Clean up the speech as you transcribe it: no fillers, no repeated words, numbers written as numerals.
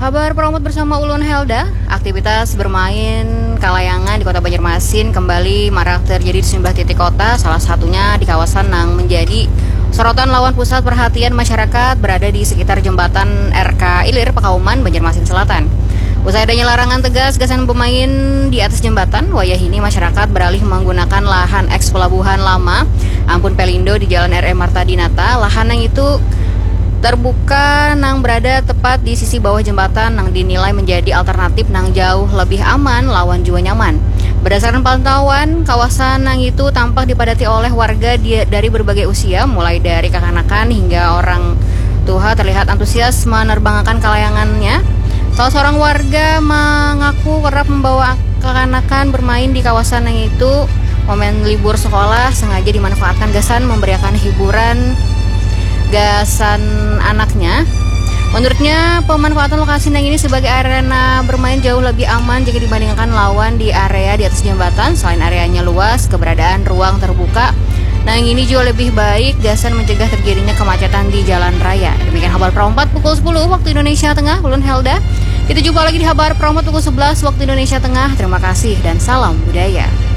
Kabar Promot bersama Ulun Helda. Aktivitas bermain kalayangan di Kota Banjarmasin kembali marak terjadi di sejumlah titik kota, salah satunya di kawasan yang menjadi sorotan lawan pusat perhatian masyarakat berada di sekitar jembatan RK Ilir, Pakauman, Banjarmasin Selatan. Usai adanya larangan tegas gasan pemain di atas jembatan, wayah ini masyarakat beralih menggunakan lahan eks pelabuhan lama Ampun Pelindo di Jalan R.E. Marta Dinata. Lahan yang itu terbuka nang berada tepat di sisi bawah jembatan nang dinilai menjadi alternatif nang jauh lebih aman lawan juga nyaman. Berdasarkan pantauan, kawasan nang itu tampak dipadati oleh warga dari berbagai usia, mulai dari kekanakan hingga orang tua terlihat antusias menerbangkan kalayangannya. Salah seorang warga mengaku kerap membawa kekanakan bermain di kawasan yang itu. Momen libur sekolah sengaja dimanfaatkan gasan memberikan hiburan gasan anaknya. Menurutnya, pemanfaatan lokasi nang ini sebagai arena bermain jauh lebih aman jika dibandingkan lawan di area di atas jembatan. Selain areanya luas, keberadaan ruang terbuka nang ini juga lebih baik gasan mencegah terjadinya kemacetan di jalan raya. Demikian kabar Pro 4 pukul 10 waktu Indonesia Tengah, Ulun Helda. Kita jumpa lagi di kabar Pro 4 pukul 11 waktu Indonesia Tengah. Terima kasih dan salam budaya.